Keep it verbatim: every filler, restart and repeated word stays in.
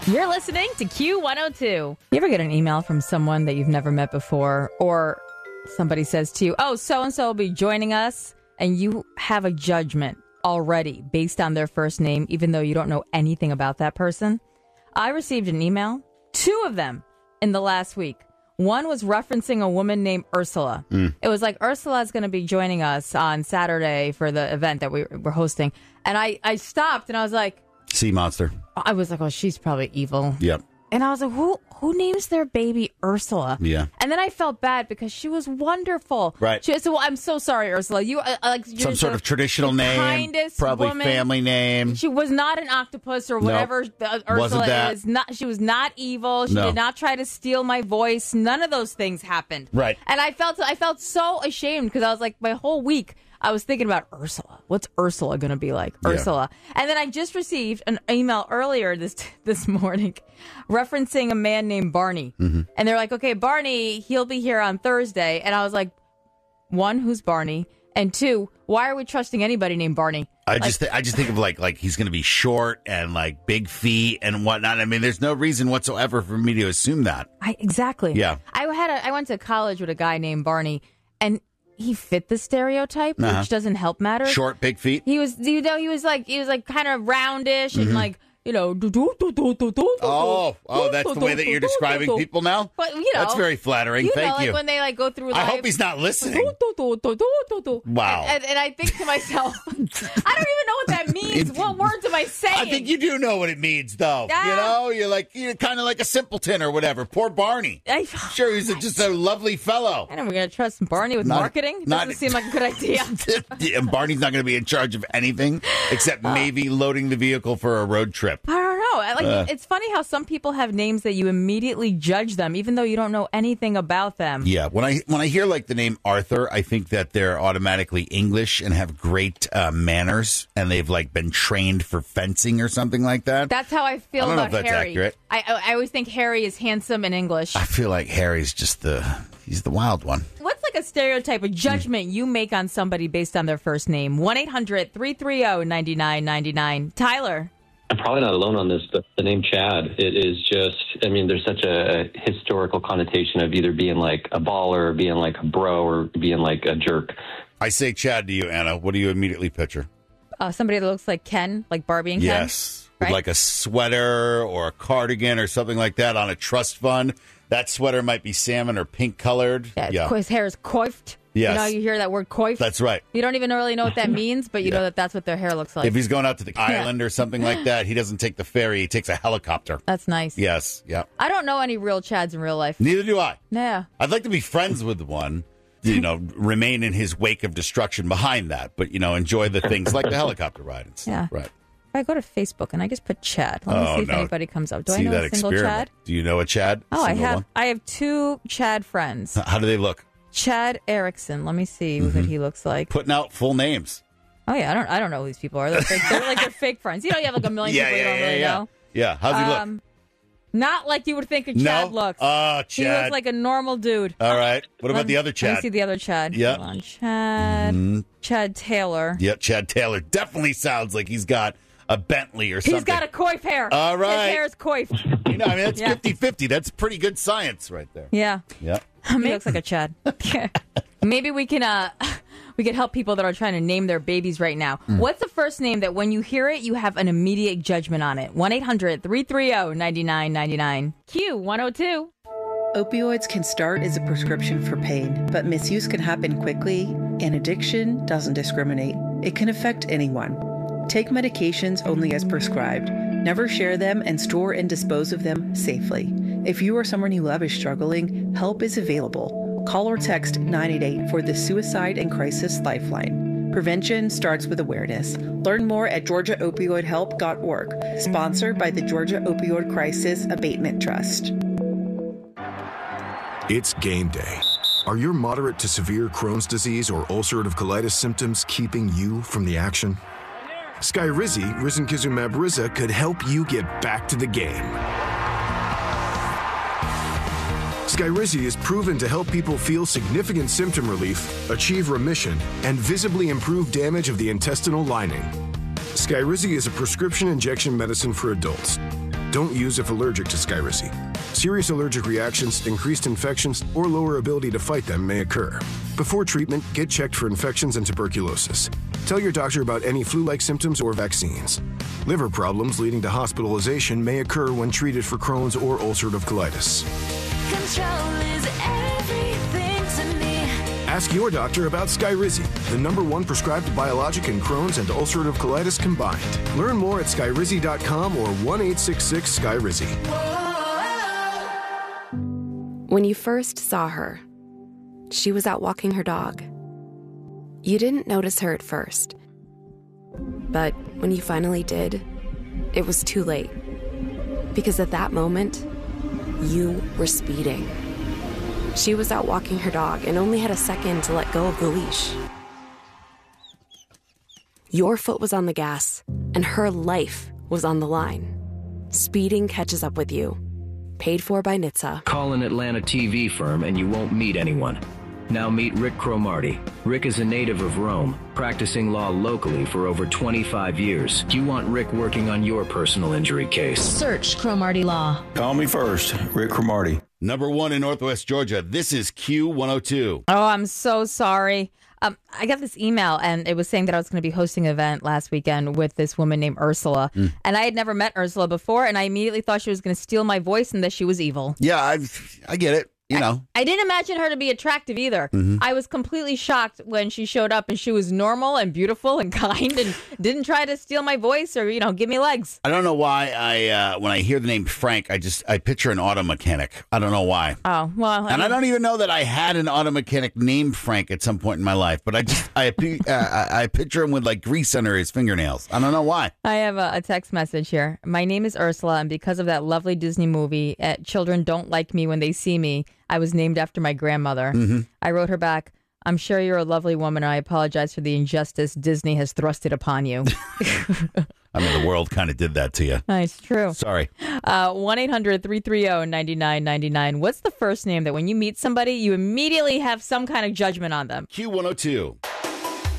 You're listening to Q one oh two. You ever get an email from someone that you've never met before, or somebody says to you, oh, so-and-so will be joining us, and you have a judgment already based on their first name, even though you don't know anything about that person? I received an email, two of them, in the last week. One was referencing a woman named Ursula. Mm. It was like, Ursula's going to be joining us on Saturday for the event that we were hosting. And I, I stopped, and I was like... Sea monster. I was like, oh, she's probably evil. Yep. And I was like, who who names their baby Ursula? Yeah. And then I felt bad because she was wonderful. Right. She said, well, I'm so sorry, Ursula. You uh, like you're Some sort the, of traditional name. Kindest probably woman. family name. She was not an octopus or whatever nope. the, Ursula Wasn't that. is. Not. She was not evil. She no. did not try to steal my voice. None of those things happened. Right. And I felt I felt so ashamed because I was like, my whole week I was thinking about Ursula. What's Ursula going to be like? Yeah. Ursula. And then I just received an email earlier this this morning referencing a man named Barney. Mm-hmm. And they're like, okay, Barney, he'll be here on Thursday. And I was like, one, who's Barney? And two, why are we trusting anybody named Barney? I like, just th- I just think of like like he's going to be short and like big feet and whatnot. I mean, there's no reason whatsoever for me to assume that. I, exactly. Yeah. I had a, I went to college with a guy named Barney, and he fit the stereotype, uh-huh. which doesn't help matters. Short, big feet. He was, you know, he was like, he was like kind of roundish mm-hmm. and like, you know, oh, oh, that's the way that you're describing people now. But you know, that's very flattering. You Thank know, like you. When they like go through life. I hope he's not listening. Wow. And, and, and I think to myself, I don't even know what that means. What words am I saying? I think you do know what it means, though. Yeah. You know, you're like you're kind of like a simpleton or whatever. Poor Barney. I, sure, he's a, just a lovely fellow. I know we're gonna trust Barney with not, marketing. Not, Doesn't seem like a good idea. Yeah, Barney's not going to be in charge of anything except maybe loading the vehicle for a road trip. I don't know. I, like Uh. it's funny how some people have names that you immediately judge them, even though you don't know anything about them. Yeah, when I when I hear like the name Arthur, I think that they're automatically English and have great uh, manners, and they've like been trained for fencing or something like that. That's how I feel I don't know about if that's Harry. accurate. I, I I always think Harry is handsome and English. I feel like Harry's just the he's the wild one. What's like a stereotype, a judgment you make on somebody based on their first name? one eight hundred three three zero nine nine nine nine. Tyler. I'm probably not alone on this, but the name Chad, it is just, I mean, there's such a historical connotation of either being like a baller, or being like a bro, or being like a jerk. I say Chad to you, Anna. What do you immediately picture? Uh, somebody that looks like Ken, like Barbie and Ken. Yes. With right? like a sweater or a cardigan or something like that on a trust fund. That sweater might be salmon or pink colored. Yeah, yeah. His hair is coiffed. Yes. You know, you hear that word coiffed. That's right. You don't even really know what that means, but you Yeah. know that that's what their hair looks like. If he's going out to the island or something like that, he doesn't take the ferry. He takes a helicopter. That's nice. Yes. Yeah. I don't know any real Chads in real life. Neither do I. Yeah. I'd like to be friends with one, you know, remain in his wake of destruction behind that, but, you know, enjoy the things like the helicopter ride and stuff. Yeah. Right. If I go to Facebook and I just put Chad, let me Oh, see if no. anybody comes up. Do See I know that a single experiment. Chad? Do you know a Chad? Oh, I Single have. one? I have two Chad friends. How do they look? Chad Erickson. Let me see Mm-hmm. what he looks like. Putting out full names. Oh yeah, I don't. I don't know who these people are. They're, fake, they're like they're fake friends. You know, you have like a million Yeah, people you yeah, don't yeah, really yeah. know. Yeah. How's he look? Um, Not like you would think a Chad No? looks. Oh, He Chad. looks like a normal dude. All right. What about Let- the other Let Chad? me see the other Chad. Yeah. Hold on. Chad. Mhm. Chad Taylor. Yeah, Chad Taylor definitely sounds like he's got a Bentley or something. He's got a coif hair. All right. His hair is coiffed. You know, I mean, that's Yeah. fifty-fifty. That's pretty good science right there. Yeah. Yeah. He looks like a Chad. Maybe we can uh we can help people that are trying to name their babies right now. Mm. What's the first name that when you hear it, you have an immediate judgment on it? one eight hundred three three zero nine nine nine nine. Q one oh two. Opioids can start as a prescription for pain, but misuse can happen quickly, and addiction doesn't discriminate. It can affect anyone. Take medications only as prescribed. Never share them and store and dispose of them safely. If you or someone you love is struggling, help is available. Call or text nine eight eight for the Suicide and Crisis Lifeline. Prevention starts with awareness. Learn more at georgia opioid help dot org. Sponsored by the Georgia Opioid Crisis Abatement Trust. It's game day. Are your moderate to severe Crohn's disease or ulcerative colitis symptoms keeping you from the action? Skyrizi, risankizumab Riza, could help you get back to the game. Skyrizi is proven to help people feel significant symptom relief, achieve remission, and visibly improve damage of the intestinal lining. Skyrizi is a prescription injection medicine for adults. Don't use if allergic to Skyrizi. Serious allergic reactions, increased infections, or lower ability to fight them may occur. Before treatment, get checked for infections and tuberculosis. Tell your doctor about any flu-like symptoms or vaccines. Liver problems leading to hospitalization may occur when treated for Crohn's or ulcerative colitis. Control is everything to me. Ask your doctor about Skyrizi, the number one prescribed biologic in Crohn's and ulcerative colitis combined. Learn more at skyrizi dot com or one eight six six Skyrizi. When you first saw her, she was out walking her dog. You didn't notice her at first. But when you finally did, it was too late. Because at that moment, you were speeding. She was out walking her dog and only had a second to let go of the leash. Your foot was on the gas, and her life was on the line. Speeding catches up with you. Paid for by N H T S A. Call an Atlanta T V firm and you won't meet anyone. Now meet Rick Cromartie. Rick is a native of Rome, practicing law locally for over twenty-five years. Do you want Rick working on your personal injury case? Search Cromartie Law. Call me first, Rick Cromartie. Number one in Northwest Georgia. This is Q one oh two. Oh, I'm so sorry. Um, I got this email, and it was saying that I was going to be hosting an event last weekend with this woman named Ursula. Mm. And I had never met Ursula before, and I immediately thought she was going to steal my voice and that she was evil. Yeah, I, I get it. You know, I, I didn't imagine her to be attractive either. Mm-hmm. I was completely shocked when she showed up and she was normal and beautiful and kind and didn't try to steal my voice or, you know, give me legs. I don't know why I, uh, when I hear the name Frank, I just, I picture an auto mechanic. I don't know why. Oh, well. I and mean, I don't even know that I had an auto mechanic named Frank at some point in my life, but I just, I, uh, I, I picture him with like grease under his fingernails. I don't know why. I have a, a text message here. My name is Ursula, and because of that lovely Disney movie, uh, children don't like me when they see me. I was named after my grandmother. Mm-hmm. I wrote her back, I'm sure you're a lovely woman, and I apologize for the injustice Disney has thrusted upon you. I mean, the world kind of did that to you. It's true. Sorry. Uh, one eight hundred three three zero nine nine nine nine. What's the first name that when you meet somebody, you immediately have some kind of judgment on them? Q one oh two.